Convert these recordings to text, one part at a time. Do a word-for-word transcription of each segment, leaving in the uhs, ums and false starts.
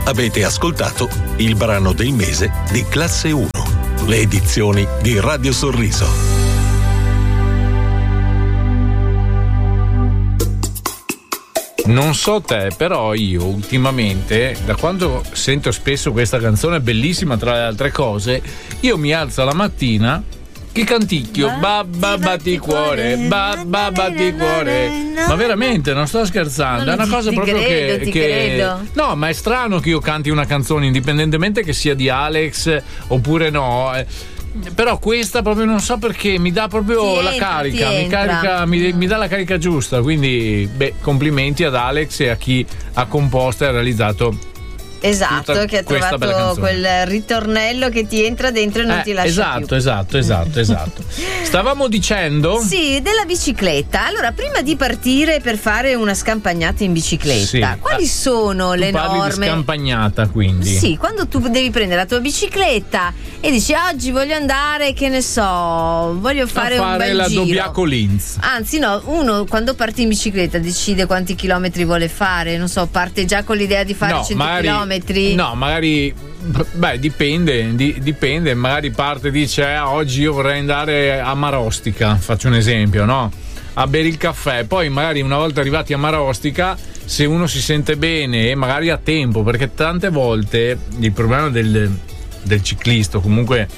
Avete ascoltato il brano del mese di Classe uno, le edizioni di Radio Sorriso. Non so te, però io ultimamente, da quando sento spesso questa canzone bellissima tra le altre cose, io mi alzo la mattina che canticchio babba batti cuore, babba batti cuore. Ma veramente, non sto scherzando, è una cosa proprio credo, che, ti che credo. No, ma è strano che io canti una canzone indipendentemente che sia di Alex oppure no. Però questa proprio non so perché mi dà proprio Ti la entra, carica, ti mi, entra. carica mi, mi dà la carica giusta, quindi beh, complimenti ad Alex e a chi ha composto e ha realizzato. Esatto, Tutta che ha questa bella trovato canzone. quel ritornello che ti entra dentro e non Eh, ti lascia esatto, più. esatto, esatto, esatto. Stavamo dicendo? Sì, della bicicletta. Allora, prima di partire per fare una scampagnata in bicicletta, Sì. quali sono Tu le parli norme? di scampagnata, quindi. Sì, quando tu devi prendere la tua bicicletta e dici oggi voglio andare, che ne so, voglio fare, a un fare bel la giro. Dobbiaco Linz. Anzi no, uno quando parte in bicicletta decide quanti chilometri vuole fare, non so, parte già con l'idea di fare No, cento magari- chilometri. No, magari beh, dipende, di- dipende, magari parte e dice eh, oggi io vorrei andare a Marostica, faccio un esempio, no? A bere il caffè, poi magari una volta arrivati a Marostica, se uno si sente bene e magari ha tempo, perché tante volte il problema del, del ciclista, comunque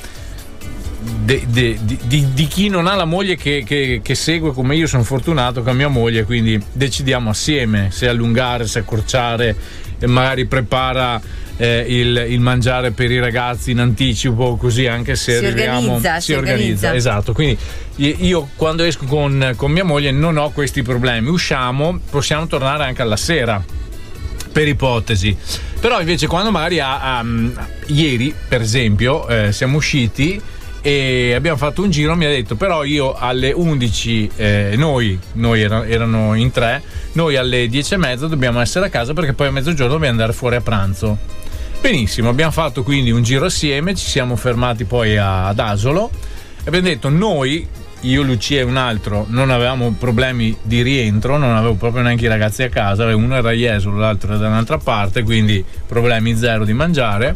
de, de, di, di, di chi non ha la moglie che, che, che segue come io, sono fortunato con mia moglie, quindi decidiamo assieme se allungare, se accorciare, e magari prepara eh, il, il mangiare per i ragazzi in anticipo, così anche se Si arriviamo organizza, si, si organizza. organizza. Esatto, quindi io quando esco con, con mia moglie non ho questi problemi, usciamo, possiamo tornare anche alla sera per ipotesi, però invece quando magari a, a, ieri per esempio eh, siamo usciti e abbiamo fatto un giro, mi ha detto però io alle undici eh, noi, noi era, erano in tre, noi alle dieci e mezza dobbiamo essere a casa perché poi a mezzogiorno dobbiamo andare fuori a pranzo. Benissimo, abbiamo fatto quindi un giro assieme, ci siamo fermati poi a, ad Asolo e abbiamo detto noi, io, Lucia e un altro, non avevamo problemi di rientro, non avevo proprio neanche i ragazzi a casa, uno era a Jesolo, l'altro era da un'altra parte, quindi problemi zero di mangiare.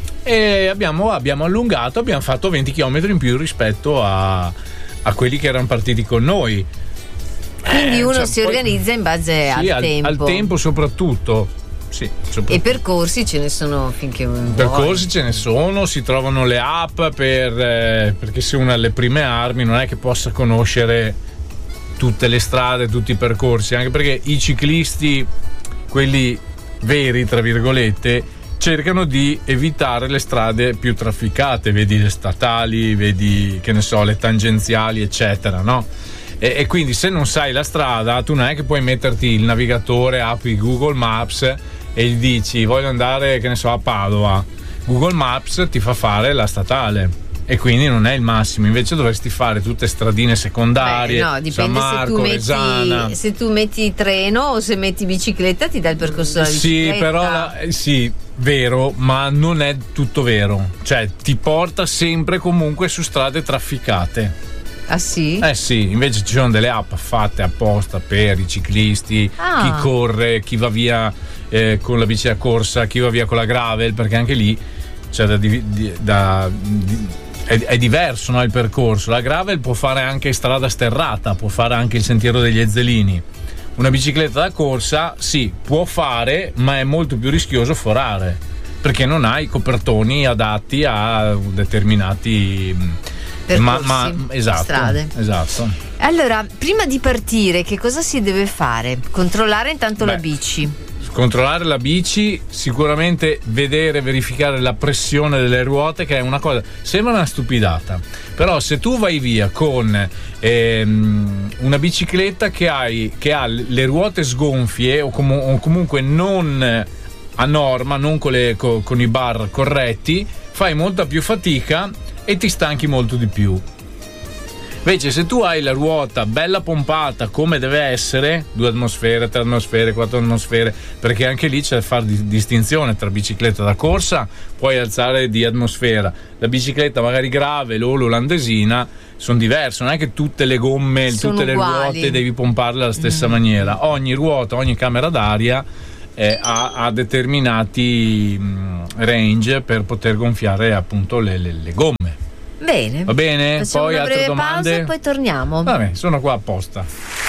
E abbiamo, abbiamo allungato, abbiamo fatto venti chilometri in più rispetto a, a quelli che erano partiti con noi. Quindi Eh, uno cioè, si poi- organizza in base sì, al, al tempo. al tempo soprattutto. Sì, soprattutto. E percorsi ce ne sono finché vuoi. Percorsi ce ne sono, si trovano le app per, eh, perché se uno ha le prime armi non è che possa conoscere tutte le strade, tutti i percorsi, anche perché i ciclisti, quelli veri tra virgolette, cercano di evitare le strade più trafficate, vedi le statali, vedi che ne so, le tangenziali eccetera, no? E, e quindi se non sai la strada tu non è che puoi metterti il navigatore, apri Google Maps e gli dici voglio andare, che ne so, a Padova. Google Maps ti fa fare la statale e quindi non è il massimo, invece dovresti fare tutte stradine secondarie. Beh, no, dipende San Marco, se tu Resana. metti se tu metti treno o se metti bicicletta ti dà il percorso della bicicletta. Sì, però la- eh, sì, vero, ma non è tutto vero. Cioè, ti porta sempre comunque su strade trafficate. Ah sì? Eh sì, invece ci sono delle app fatte apposta per i ciclisti, Ah. chi corre, chi va via eh, con la bici a corsa, chi va via con la gravel, perché anche lì c'è da, divi- di- da di- è, è diverso, no, il percorso. La gravel può fare anche strada sterrata, può fare anche il sentiero degli Ezzelini. Una bicicletta da corsa sì, può fare, ma è molto più rischioso forare, perché non hai copertoni adatti a determinati ma, ma esatto, strade. esatto. Allora, prima di partire, che cosa si deve fare? Controllare intanto Beh, la bici. Controllare la bici, sicuramente vedere, verificare la pressione delle ruote, che è una cosa, sembra una stupidata, però se tu vai via con ehm, una bicicletta che, hai, che ha le ruote sgonfie o, com- o comunque non a norma, non con, le, co- con i bar corretti, fai molta più fatica e ti stanchi molto di più. Invece se tu hai la ruota bella pompata come deve essere, due atmosfere, tre atmosfere, quattro atmosfere, perché anche lì c'è da fare di- distinzione tra bicicletta da corsa, puoi alzare di atmosfera, la bicicletta magari gravel o l'olandesina sono diverse, non è che tutte le gomme, Sono tutte le uguali. ruote devi pomparle alla stessa Mm. maniera, ogni ruota, ogni camera d'aria eh, ha, ha determinati mh, range per poter gonfiare appunto le, le, le gomme. Bene. Va bene? Facciamo Poi una altre breve domande? pausa e poi torniamo. Vabbè, sono qua apposta.